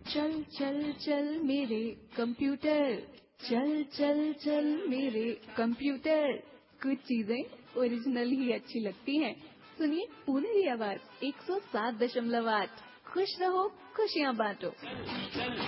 चल चल चल मेरे कंप्यूटर, चल चल चल मेरे कंप्यूटर। कुछ चीजें ओरिजिनल ही अच्छी लगती हैं। सुनिए पुणे की आवाज 107.8। खुश रहो, खुशियाँ बांटो।